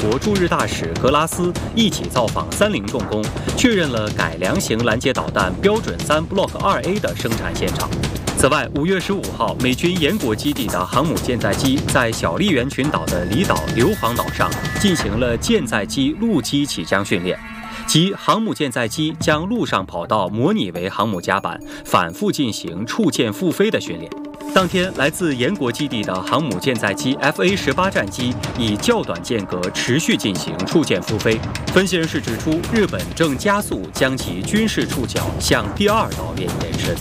国驻日大使格拉斯一起造访30重工，确认了改良型拦截导弹标准3 Block 2A 的生产现场。此外，5月15号，美军延国基地的航母舰载机在小笠原群岛的离岛硫磺岛上进行了舰载机陆基起降训练，即航母舰载机将陆上跑道模拟为航母甲板，反复进行触舰复飞的训练。当天，来自延国基地的航母舰载机 FA-18战机以较短间隔持续进行触舰复飞。分析人士指出，日本正加速将其军事触角向第2岛链延伸。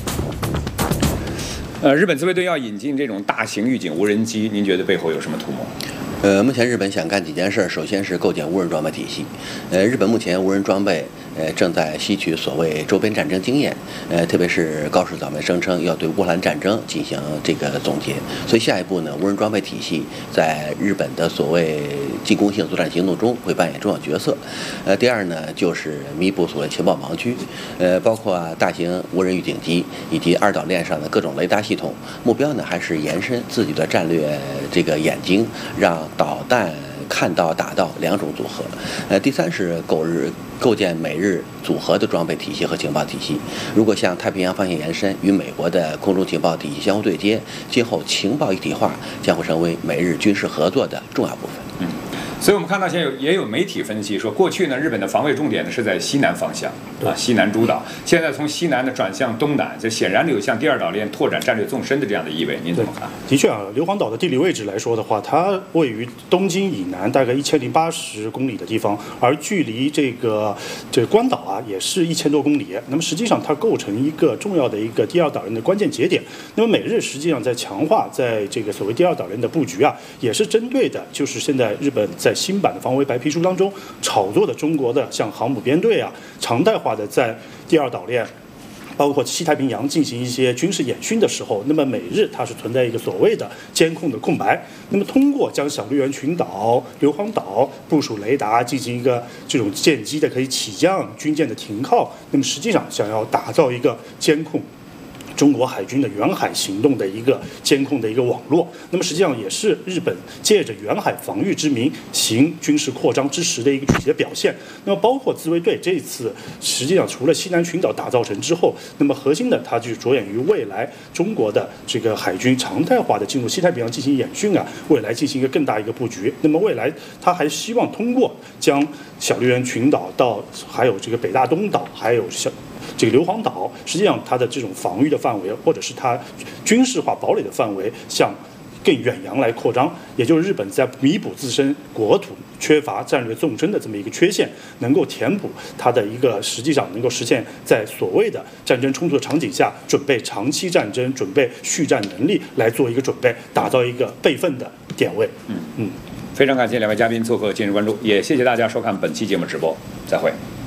日本自卫队要引进这种大型预警无人机，您觉得背后有什么图谋？ 目前日本想干几件事，首先是构建无人装备体系。日本目前无人装备正在吸取所谓周边战争经验，特别是高市早苗声称要对乌克兰战争进行这个总结，所以下一步呢，无人装备体系在日本的所谓进攻性作战行动中会扮演重要角色。第二呢，就是弥补所谓情报盲区，包括大型无人预警机以及2岛链上的各种雷达系统，目标呢还是延伸自己的战略这个眼睛，让导弹看到打到2种组合。第三是构建美日组合的装备体系和情报体系。如果向太平洋方向延伸，与美国的空中情报体系相互对接，今后情报一体化将会成为美日军事合作的重要部分。 所以我们看到现在也有媒体分析说，过去呢，日本的防卫重点呢是在西南方向，西南诸岛。现在从西南呢转向东南，这显然有向第2岛链拓展战略纵深的这样的意味。您怎么看？ 的确啊，硫磺岛的地理位置来说的话，它位于东京以南大概1080公里的地方，而距离这个关岛啊也是1000多公里。那么实际上它构成一个重要的一个第2岛链的关键节点。那么美日实际上在强化在这个所谓第2岛链的布局啊，也是针对的就是现在日本在新版的防卫白皮书当中炒作的中国的像航母编队啊，常态化的在第2岛链包括西太平洋进行一些军事演训的时候，那么美日它是存在一个所谓的监控的空白。那么通过将小笠原群岛、硫磺岛部署雷达，进行一个这种舰机的可以起降、军舰的停靠，那么实际上想要打造一个监控中国海军的远海行动的一个监控的一个网络，那么实际上也是日本借着远海防御之名行军事扩张之实的一个具体的表现。那么包括自卫队这一次，实际上除了西南群岛打造成之后，那么核心的它就着眼于未来中国的这个海军常态化的进入西太平洋进行演训啊，未来进行一个更大一个布局。那么未来它还希望通过将小笠原群岛到还有这个北大东岛，还有这个硫磺岛，实际上它的这种防御的范围，或者是它军事化堡垒的范围，向更远洋来扩张，也就是日本在弥补自身国土缺乏战略纵深的这么一个缺陷，能够填补它的一个实际上能够实现在所谓的战争冲突的场景下，准备长期战争、准备续战能力来做一个准备，打造一个备份的点位。 非常感谢2位嘉宾做客今日关注，也谢谢大家收看本期节目直播，再会。